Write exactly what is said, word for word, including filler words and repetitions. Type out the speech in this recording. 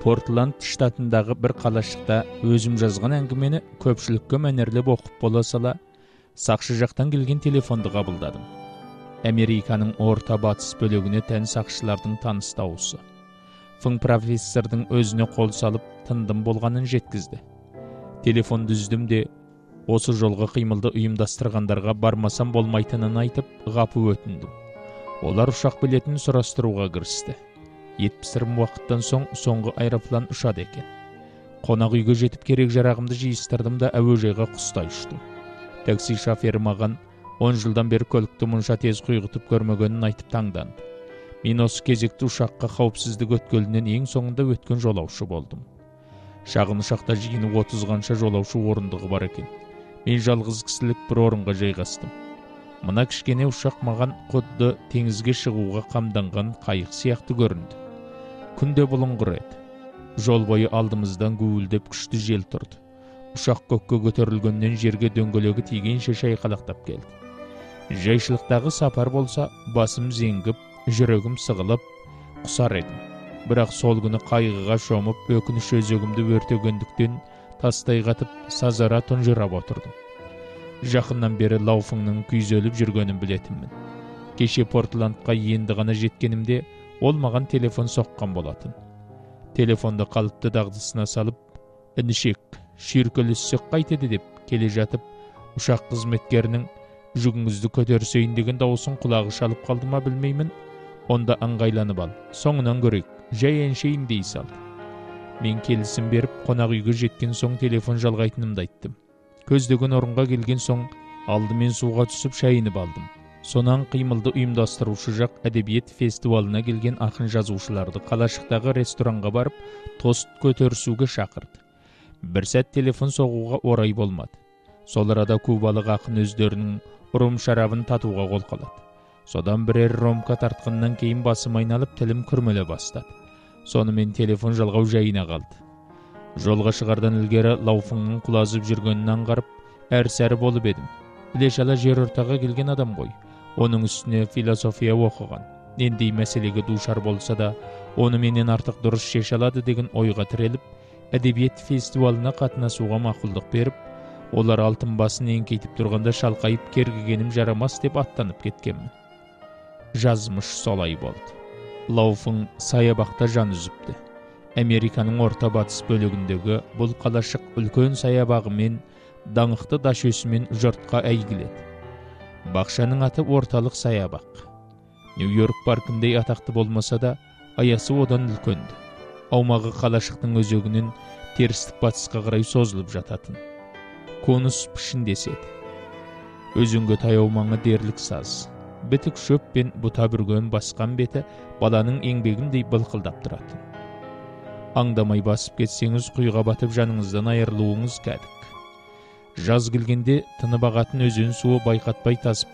Портланд штатындағы бір қалашықта өзім жазған әңгімені көпшілікке мәнерлеп оқып бола сала, сақшы жақтан келген телефонды қабылдадым. Американың орта батыс бөлігіне тән сақшылардың таныс дауысы. Фың профессордың өзіне қол салып тындым болғанын жеткізді. Телефонды үздім де, осы жолғы қимылды ұйымдастырғандарға бармасам болмайтынын айтып, ғапу өтіндім. Олар ұшақ билетін сұрастыруға кірісті. жетпіс уақыттан соң соңғы аэроплан ұшады екен. Қонақ үйге жетіп керек жарағымды жиыстырдым да әуежайға құстай ұштым. Такси шофері маған он жылдан бері көлікті мұнша тез құйғытып көрмегенін айтып таңданды. Мен осы кезекті ұшаққа қауіпсіздік өткелінен ең соңында өткен жолаушы болдым. Шағын ұшақта жиынып отызғанша жолаушы орындығы бар екен. Мен жалғыз кісілік бір орынға жайғастым. Мына кішкене ұшақ маған құдды теңізге шығуға қамданған қайық сияқты көрінді. Күнде бұлыңғыр еді. Жол бойы алдымыздан гуілдеп күшті жел тұрды. Ұшақ көкке көтерілгеннен жерге дөңгелегі тигенше шайқалақтап келді. Жайшылықтағы сапар болса, басым зеңгіп, жүрегім сығылып, құсар едім. Бірақ сол күні қайғыға шомып, өкініш өзегімді өртегендіктен тастай қатып, сазара тұнжырап отырдым. Жақыннан бері Лауфыңның күйзеліп жүргенін білетінмін. Кеше Портландқа енді ғана жеткенімде, ол маған телефон соққан болатын. Телефонды қалыпты дағдысына салып, «Інішек, шүйіркелессек қайтеді» деп келе жатып, ұшақ қызметкерінің «Жүгіңізді көтерсейін» деген дауысын құлағы шалып қалды ма білмеймін. Онда аңғайланып ал, соңынан көрейік, жай әншейін дей салды. Мен келісім беріп, қонақ үйге жеткен соң телефон жалғайтынымды айттым. Көздеген орынға келген соң алдымен суға түсіп шайынып алдым. Сонан қимылды ұйымдастырушы жақ әдебиет фестивалына келген ақын жазушыларды қалашықтағы ресторанға барып, тост көтерісуге шақырды. Бір сәт телефон соғуға орай болмады. Сол арада кубалық ақын өздерінің ром шарабын татуға қол қалады. Содан бірер ромка тартқаннан кейін басым айналып тілім күрмеле бастады. Сонымен телефон жалғау жайына қалды. Жолға шығардан ілгері Лауфыңның құлазып жүргенін аңғарып, әр-сәрі болып едім. Біле-шала жер ортаға келген адам ғой. Оның үстіне философия оқыған. Нендей мәселеге душар болса да, оны менен артық дұрыс шеше алады деген ойға тіреліп, әдебиет фестивалына қатынасуға мақұлдық беріп, олар алтын басын еңкейтіп тұрғанда шалқайып кергігенім жарамас деп аттанып кеткенмін. Жазмыш солай болды. Лауфың саябақта жан үзіпті. Американың орта батыс бөлігіндегі бұл қалашық үлкен саябағымен, даңқты дашөсімен жұртқа әйгіледі. Бақшаның аты орталық саябақ. Нью-Йорк паркіндей атақты болмаса да, аясы одан үлкенді. Аумағы қалашықтың өзегінен терістік батысқа қарай созылып жататын. Конус пішіндеседі. Өзенге таяу маңы дерлік саз. Бітік шөп пен бұта бүрген басқан беті баланың еңбегіндей былқылдап тұратын. Аңдамай басып кетсеңіз құйға батып жаныңыздан айырылуыңыз кәдік. Жаз келгенде тынып ағатын өзен суы байқатпай тасып